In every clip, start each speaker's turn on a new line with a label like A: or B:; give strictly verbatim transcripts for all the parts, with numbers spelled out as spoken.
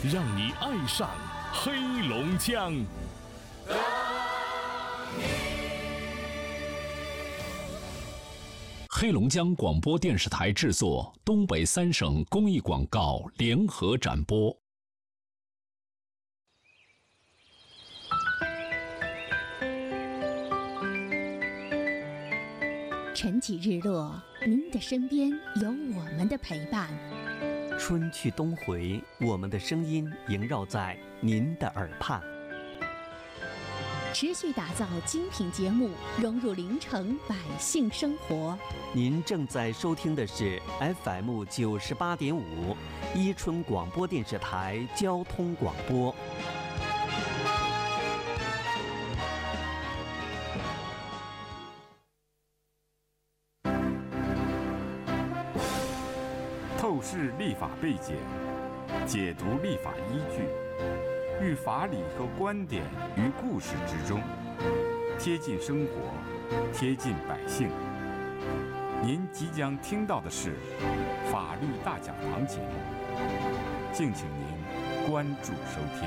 A: 让你爱上黑龙江。黑龙江广播电视台制作，东北三省公益广告联合展播。
B: 晨起日落，您的身边有我们的陪伴。
C: 春去冬回，我们的声音萦绕在您的耳畔。
B: 持续打造精品节目，融入临城百姓生活。
C: 您正在收听的是 F M 九十八点五，伊春广播电视台交通广播。
D: 透视立法背景，解读立法依据，寓法理和观点于故事之中，贴近生活，贴近百姓。您即将听到的是法律大讲堂节目，敬请您关注收听。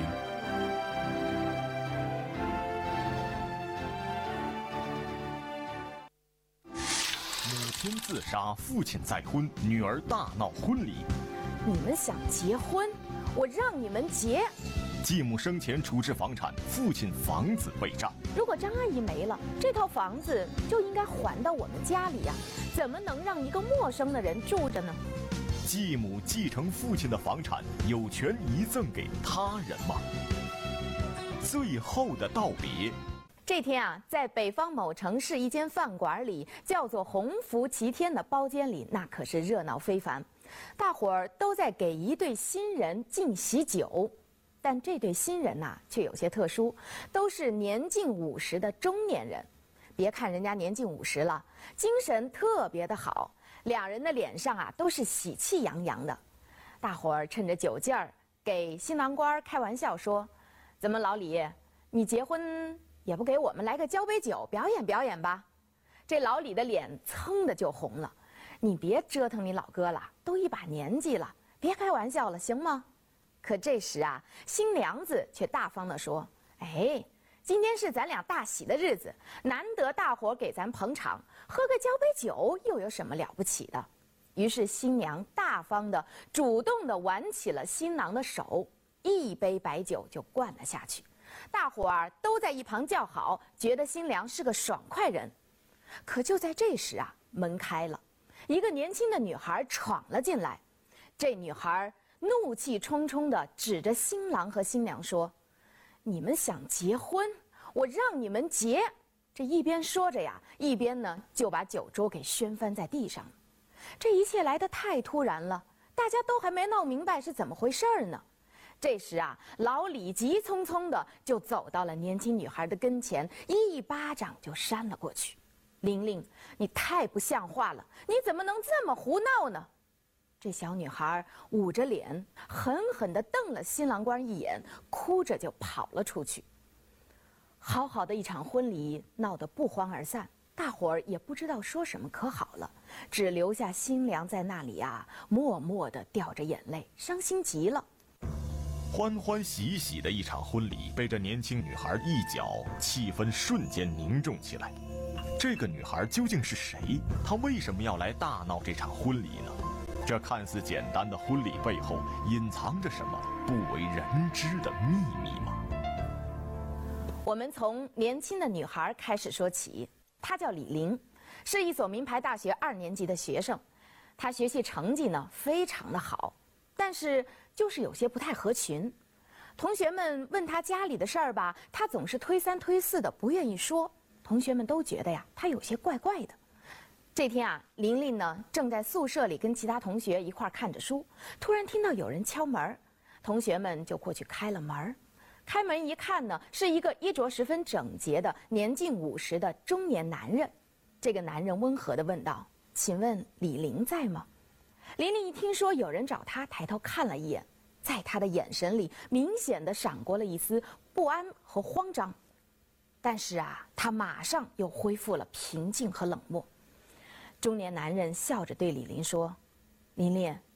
E: 母亲自杀，父亲再婚，女儿大闹婚礼。
F: 你们想结婚，我让你们结。
E: 继母生前处置房产，父亲房子被占。
F: 如果张阿姨没了，这套房子就应该还到我们家里呀、啊，怎么能让一个陌生的人住着呢？
E: 继母继承父亲的房产，有权遗赠给他人吗？最后的道别。
F: 这天啊，在北方某城市一间饭馆里，叫做鸿福齐天的包间里，那可是热闹非凡。大伙儿都在给一对新人敬喜酒，但这对新人呐、啊，却有些特殊，都是年近五十的中年人。别看人家年近五十了，精神特别的好，两人的脸上啊都是喜气洋洋的。大伙儿趁着酒劲儿，给新郎官开玩笑说：“怎么老李，你结婚也不给我们来个交杯酒表演表演吧？”这老李的脸噌的就红了。你别折腾你老哥了，都一把年纪了，别开玩笑了，行吗？可这时啊，新娘子却大方地说：“哎，今天是咱俩大喜的日子，难得大伙给咱捧场，喝个交杯酒又有什么了不起的？”于是新娘大方地、主动地挽起了新郎的手，一杯白酒就灌了下去。大伙儿都在一旁叫好，觉得新娘是个爽快人。可就在这时啊，门开了，一个年轻的女孩闯了进来。这女孩怒气冲冲地指着新郎和新娘说：“你们想结婚，我让你们结。”这一边说着呀，一边呢就把酒桌给掀翻在地上。这一切来得太突然了，大家都还没闹明白是怎么回事呢。这时啊，老李急匆匆地就走到了年轻女孩的跟前，一巴掌就扇了过去。“玲玲，你太不像话了，你怎么能这么胡闹呢？”这小女孩捂着脸，狠狠地瞪了新郎官一眼，哭着就跑了出去。好好的一场婚礼闹得不欢而散，大伙儿也不知道说什么可好了，只留下新娘在那里啊，默默地掉着眼泪，伤心极了。
E: 欢欢喜喜的一场婚礼被这年轻女孩一搅，气氛瞬间凝重起来。这个女孩究竟是谁？她为什么要来大闹这场婚礼呢？这看似简单的婚礼背后隐藏着什么不为人知的秘密吗？
F: 我们从年轻的女孩开始说起。她叫李玲，是一所名牌大学二年级的学生。她学习成绩呢非常的好，但是就是有些不太合群。同学们问她家里的事儿吧，她总是推三推四的，不愿意说。同学们都觉得呀，她有些怪怪的。这天啊，玲玲呢正在宿舍里跟其他同学一块看着书，突然听到有人敲门，同学们就过去开了门。开门一看呢，是一个衣着十分整洁的年近五十的中年男人。这个男人温和地问道：“请问李玲在吗？”玲玲一听说有人找她，抬头看了一眼，在她的眼神里明显地闪过了一丝不安和慌张。但是啊，她马上又恢复了平静和冷漠。中年男人笑着对李玲说：“玲玲，